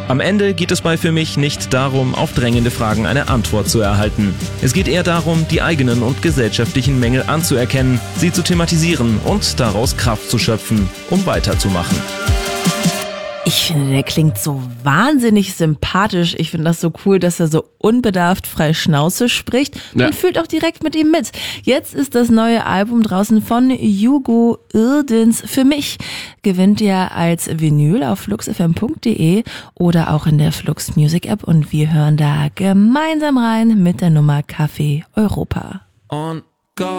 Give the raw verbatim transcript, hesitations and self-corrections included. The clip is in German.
Am Ende geht es bei Für mich nicht darum, auf drängende Fragen eine Antwort zu erhalten. Es geht eher darum, die eigenen und gesellschaftlichen Mängel anzuerkennen, sie zu thematisieren und daraus Kraft zu schöpfen, um weiterzumachen. Ich finde, der klingt so wahnsinnig sympathisch. Ich finde das so cool, dass er so unbedarft frei Schnauze spricht. Man ja. fühlt auch direkt mit ihm mit. Jetzt ist das neue Album draußen von Hugo Irdens. Für mich gewinnt ihr als Vinyl auf flux f m punkt d e oder auch in der Flux Music App. Und wir hören da gemeinsam rein mit der Nummer Café Europa. On